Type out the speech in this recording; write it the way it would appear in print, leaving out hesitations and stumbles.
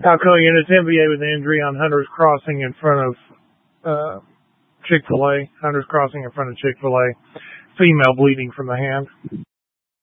Alcoa units MVA with injury on Hunter's Crossing in front of Chick-fil-A. Hunter's Crossing in front of Chick-fil-A. Female bleeding from the hand.